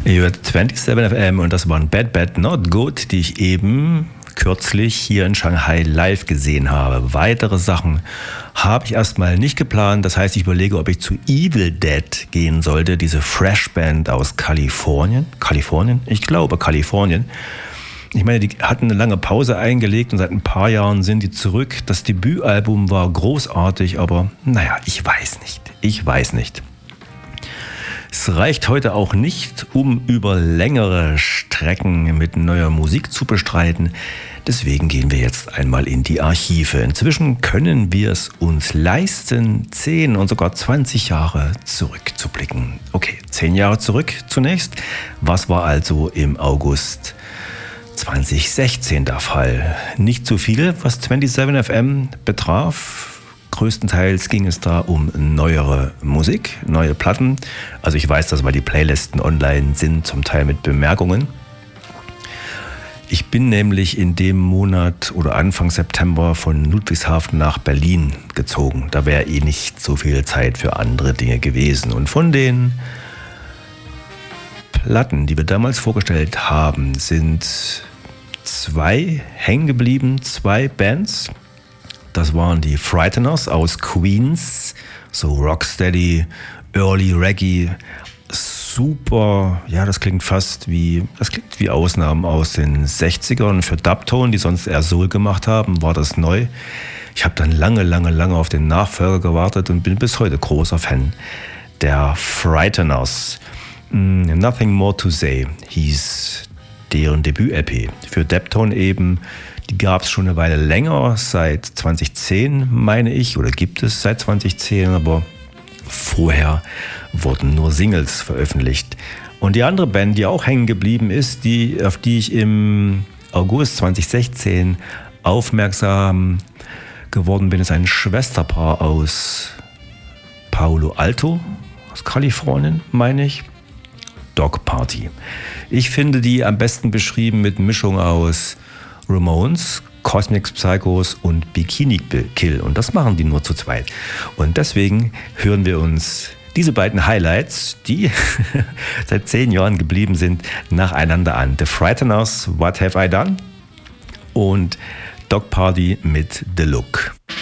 Ihr hört 27 FM und das waren Bad Bad Not Good, die ich eben kürzlich hier in Shanghai live gesehen habe. Weitere Sachen habe ich erstmal nicht geplant. Das heißt, ich überlege, ob ich zu Evil Dead gehen sollte, diese Fresh Band aus Kalifornien. Ich glaube Kalifornien. Ich meine, die hatten eine lange Pause eingelegt und seit ein paar Jahren sind die zurück. Das Debütalbum war großartig, aber naja, ich weiß nicht. Es reicht heute auch nicht, um über längere Strecken mit neuer Musik zu bestreiten. Deswegen gehen wir jetzt einmal in die Archive. Inzwischen können wir es uns leisten, 10 und sogar 20 Jahre zurückzublicken. Okay, 10 Jahre zurück zunächst. Was war also im August 2016 der Fall? Nicht so viel, was 27 FM betraf. Größtenteils ging es da um neuere Musik, neue Platten. Also ich weiß das, weil die Playlisten online sind, zum Teil mit Bemerkungen. Ich bin nämlich in dem Monat oder Anfang September von Ludwigshafen nach Berlin gezogen. Da wäre nicht so viel Zeit für andere Dinge gewesen. Und von den Platten, die wir damals vorgestellt haben, sind 2 hängen geblieben, 2 Bands. Das waren die Frighteners aus Queens, so Rocksteady, Early Reggae, super, ja, das klingt wie Ausnahmen aus den 60ern. Für Dubtone, die sonst eher Soul gemacht haben, war das neu. Ich habe dann lange auf den Nachfolger gewartet und bin bis heute großer Fan der Frighteners. Nothing More to Say hieß deren Debüt-LP. Für Dubtone eben. Die gab es schon eine Weile länger, seit 2010 meine ich, oder gibt es seit 2010, aber vorher wurden nur Singles veröffentlicht. Und die andere Band, die auch hängen geblieben ist, auf die ich im August 2016 aufmerksam geworden bin, ist ein Schwesterpaar aus Palo Alto, aus Kalifornien, meine ich. Dog Party. Ich finde die am besten beschrieben mit Mischung aus Ramones, Cosmic Psychos und Bikini Kill. Und das machen die nur zu zweit. Und deswegen hören wir uns diese beiden Highlights, die seit 10 Jahren geblieben sind, nacheinander an. The Frighteners, What Have I Done? Und Dog Party mit The Look.